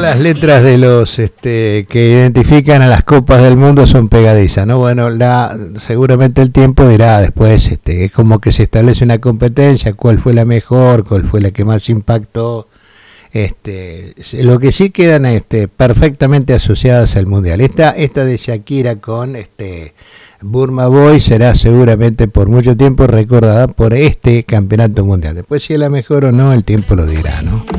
las letras de los que identifican a las copas del mundo son pegadizas, ¿no? Bueno, seguramente el tiempo dirá después, es como que se establece una competencia, cuál fue la mejor, cuál fue la que más impactó. Lo que sí quedan perfectamente asociadas al mundial. Esta de Shakira con Burma Boy será seguramente por mucho tiempo recordada por este campeonato mundial. Después si es la mejor o no, el tiempo lo dirá, ¿no?